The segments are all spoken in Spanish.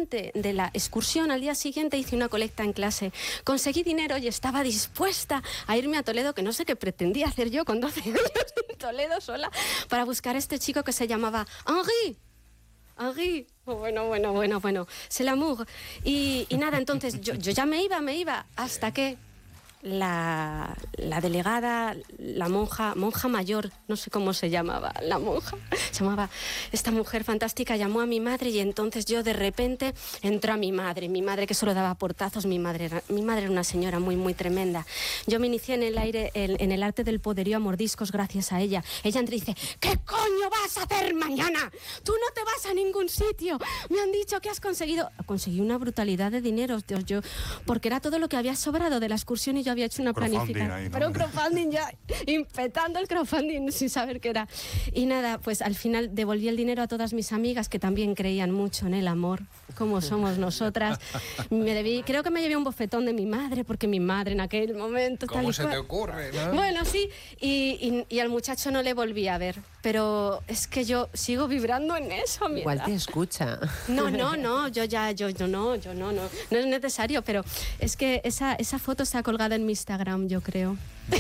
siguiente de la excursión, al día siguiente hice una colecta en clase. Conseguí dinero y estaba dispuesta a irme a Toledo, que no sé qué pretendía hacer yo con 12 años en Toledo sola, para buscar a este chico que se llamaba Henri. Bueno, c'est l'amour. Y nada, entonces yo ya me iba, hasta que la delegada, la monja mayor, no sé cómo se llamaba, la monja, se llamaba, esta mujer fantástica llamó a mi madre, y entonces yo de repente entró a mi madre que solo daba portazos. Mi madre era una señora muy, muy tremenda. Yo me inicié en el arte del poderío a mordiscos gracias a ella. Ella entra y dice: ¿qué coño vas a hacer mañana? Tú no te vas a ningún sitio. Me han dicho que has conseguido una brutalidad de dinero, Dios, porque era todo lo que había sobrado de la excursión y yo había hecho una planificación, pero un crowdfunding, ya impetando el crowdfunding sin saber qué era. Y nada, pues al final devolví el dinero a todas mis amigas que también creían mucho en el amor, como somos nosotras. Creo que me llevé un bofetón de mi madre, porque mi madre en aquel momento... ¿Cómo se te ocurre, no? Bueno, sí, y al muchacho no le volví a ver, pero es que yo sigo vibrando en eso a mi Igual edad. te escucha. No, yo no es necesario, pero es que esa foto está colgada en mi Instagram, yo creo.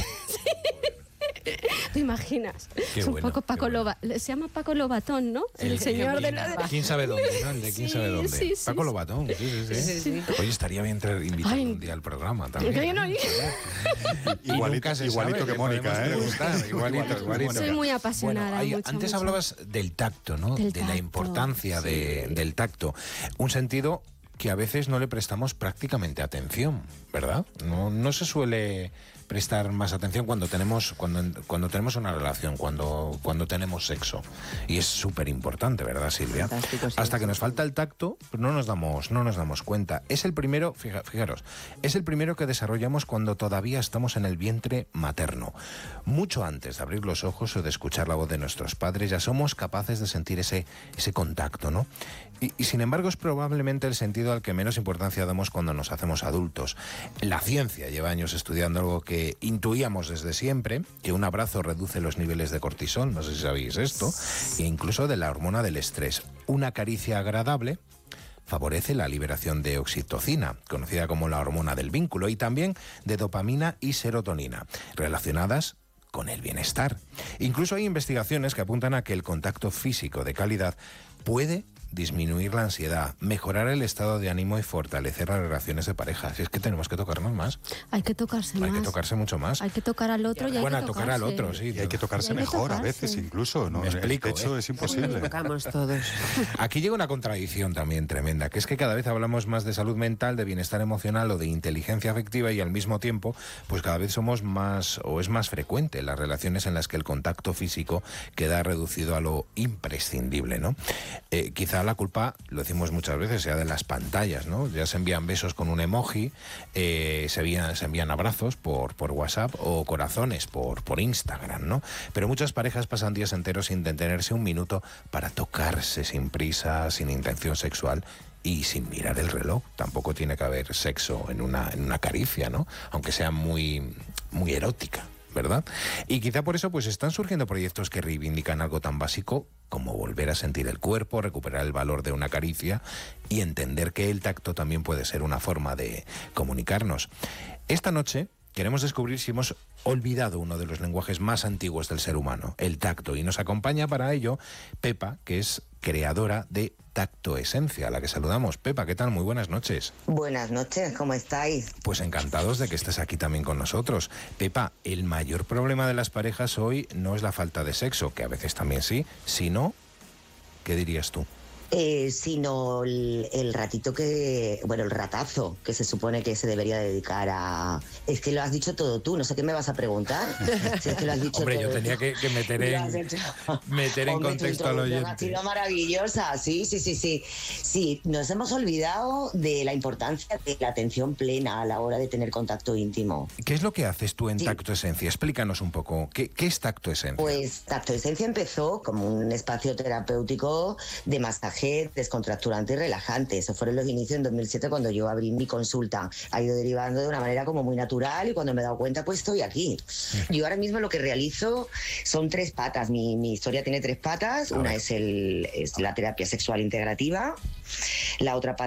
¿Te imaginas? Qué es un bueno, poco Paco bueno. Se llama Paco Lobatón, ¿no? El señor de la... ¿Quién sabe dónde, no? El de quién sabe dónde. Sí, Paco Lobatón, sí. Oye, estaría bien invitado un día al programa también. Igualito que Mónica, ¿eh? Igualito. Soy muy apasionada. Bueno, mucho, antes mucho. hablabas del tacto, ¿no? Del de la tacto, importancia sí. del tacto. Un sentido que a veces no le prestamos prácticamente atención, ¿verdad? No se suele prestar más atención cuando tenemos una relación, cuando tenemos sexo. Y es súper importante, ¿verdad, Silvia? Fantástico, sí. Hasta que nos falta el tacto, pues no nos damos cuenta. Es el primero, fijaros, es el primero que desarrollamos cuando todavía estamos en el vientre materno. Mucho antes de abrir los ojos o de escuchar la voz de nuestros padres, ya somos capaces de sentir ese contacto, ¿no? Y sin embargo es probablemente el sentido al que menos importancia damos cuando nos hacemos adultos. La ciencia lleva años estudiando algo que intuíamos desde siempre, que un abrazo reduce los niveles de cortisol, no sé si sabéis esto, e incluso de la hormona del estrés. Una caricia agradable favorece la liberación de oxitocina, conocida como la hormona del vínculo, y también de dopamina y serotonina, relacionadas con el bienestar. Incluso hay investigaciones que apuntan a que el contacto físico de calidad puede disminuir la ansiedad, mejorar el estado de ánimo y fortalecer las relaciones de pareja. Si es que tenemos que tocarnos más. Hay que tocarse más. Hay que tocarse mucho más. Hay que tocar al otro y hay que tocar al otro, sí. Y hay que tocarse mejor a veces incluso, ¿no? Me explico, De hecho, es imposible. Tocamos todos. Aquí llega una contradicción también tremenda, que es que cada vez hablamos más de salud mental, de bienestar emocional o de inteligencia afectiva, y al mismo tiempo, pues cada vez somos más, o es más frecuente, las relaciones en las que el contacto físico queda reducido a lo imprescindible, ¿no? Quizá la culpa, lo decimos muchas veces, sea de las pantallas, ¿no? Ya se envían besos con un emoji, se envían abrazos por WhatsApp o corazones por Instagram, ¿no? Pero muchas parejas pasan días enteros sin detenerse un minuto para tocarse sin prisa, sin intención sexual y sin mirar el reloj. Tampoco tiene que haber sexo en una caricia, ¿no? Aunque sea muy, muy erótica, ¿verdad? Y quizá por eso pues están surgiendo proyectos que reivindican algo tan básico como volver a sentir el cuerpo, recuperar el valor de una caricia y entender que el tacto también puede ser una forma de comunicarnos. Esta noche queremos descubrir si hemos olvidado uno de los lenguajes más antiguos del ser humano, el tacto, y nos acompaña para ello Pepa, que es creadora de Tacto Esencia, a la que saludamos. Pepa, ¿qué tal? Muy buenas noches. Buenas noches, ¿cómo estáis? Pues encantados de que estés aquí también con nosotros. Pepa, el mayor problema de las parejas hoy no es la falta de sexo, que a veces también sí, sino, ¿qué dirías tú? Sino el ratito el ratazo que se supone que se debería dedicar a... Es que lo has dicho todo tú, no sé qué me vas a preguntar. Si es que lo has dicho Hombre, todo yo tenía que meter en contexto al oyente. Ha sido maravillosa, sí. Sí, nos hemos olvidado de la importancia de la atención plena a la hora de tener contacto íntimo. ¿Qué es lo que haces tú en Tacto Esencia? Explícanos un poco, ¿qué es Tacto Esencia? Pues Tacto Esencia empezó como un espacio terapéutico de masaje descontracturante y relajante. Esos fueron los inicios en 2007 cuando yo abrí mi consulta. Ha ido derivando de una manera como muy natural y cuando me he dado cuenta pues estoy aquí. Yo ahora mismo lo que realizo son 3 patas. Mi historia tiene 3 patas. Una es la terapia sexual integrativa. La otra pata